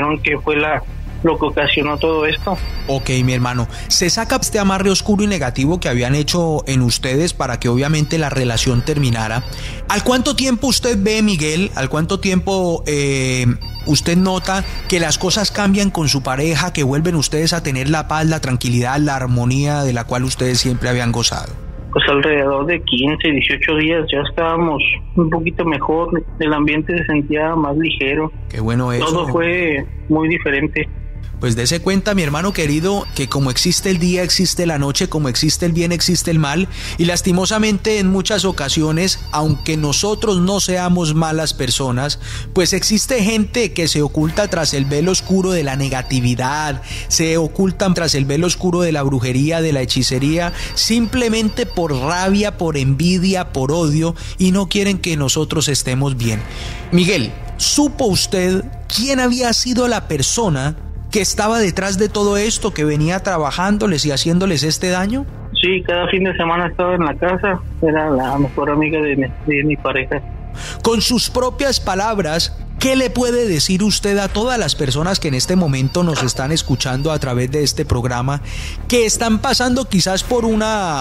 opinión que fue lo que ocasionó todo esto. Ok, mi hermano, se saca este amarre oscuro y negativo que habían hecho en ustedes para que obviamente la relación terminara. ¿Al cuánto tiempo usted ve, Miguel, al cuánto tiempo usted nota que las cosas cambian con su pareja, que vuelven ustedes a tener la paz, la tranquilidad, la armonía de la cual ustedes siempre habían gozado? Pues alrededor de 15, 18 días ya estábamos un poquito mejor, el ambiente se sentía más ligero. Qué bueno eso. Todo fue muy diferente. Pues dése cuenta, mi hermano querido, que como existe el día, existe la noche, como existe el bien, existe el mal, y lastimosamente en muchas ocasiones, aunque nosotros no seamos malas personas, pues existe gente que se oculta tras el velo oscuro de la negatividad, se ocultan tras el velo oscuro de la brujería, de la hechicería, simplemente por rabia, por envidia, por odio, y no quieren que nosotros estemos bien. Miguel, ¿supo usted quién había sido la persona que estaba detrás de todo esto, que venía trabajándoles y haciéndoles este daño? Sí, cada fin de semana estaba en la casa, era la mejor amiga de mi pareja. Con sus propias palabras, ¿qué le puede decir usted a todas las personas que en este momento nos están escuchando a través de este programa, que están pasando quizás por un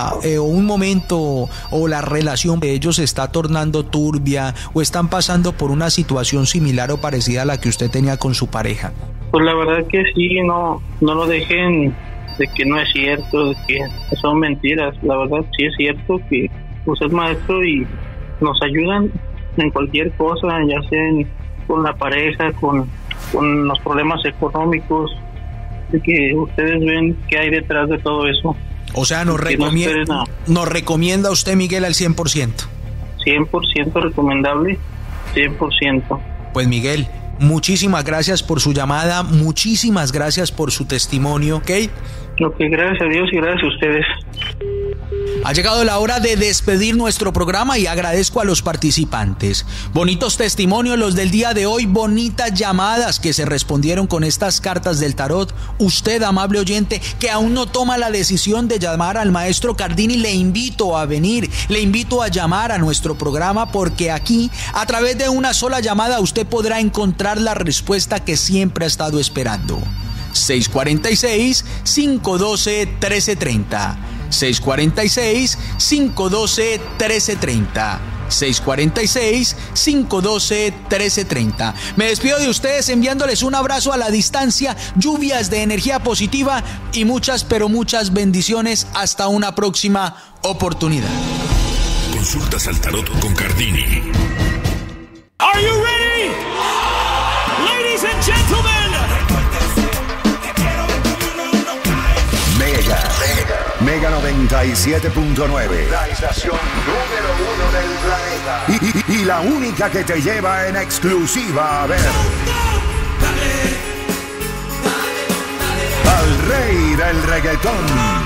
momento o la relación de ellos se está tornando turbia o están pasando por una situación similar o parecida a la que usted tenía con su pareja? Pues la verdad que sí, no lo dejen de que no es cierto, de que son mentiras. La verdad sí es cierto que usted es maestro y nos ayudan en cualquier cosa, ya sea con la pareja, con los problemas económicos, de que ustedes ven qué hay detrás de todo eso. O sea, nos recomienda usted, Miguel, al 100%. 100% recomendable, 100%. Pues Miguel, muchísimas gracias por su llamada, muchísimas gracias por su testimonio, ¿ok? Ok, gracias a Dios y gracias a ustedes. Ha llegado la hora de despedir nuestro programa y agradezco a los participantes. Bonitos testimonios los del día de hoy, bonitas llamadas que se respondieron con estas cartas del tarot. Usted, amable oyente, que aún no toma la decisión de llamar al maestro Cardini, le invito a venir, le invito a llamar a nuestro programa porque aquí, a través de una sola llamada, usted podrá encontrar la respuesta que siempre ha estado esperando. 646-512-1330. 646-512-1330. 646-512-1330. Me despido de ustedes enviándoles un abrazo a la distancia, lluvias de energía positiva y muchas, pero muchas bendiciones. Hasta una próxima oportunidad. Consultas al tarot con Cardini. Are you ready? Ladies and gentlemen. Mega 97.9. La estación número 1 del planeta. Y la única que te lleva en exclusiva a ver al rey del reggaetón.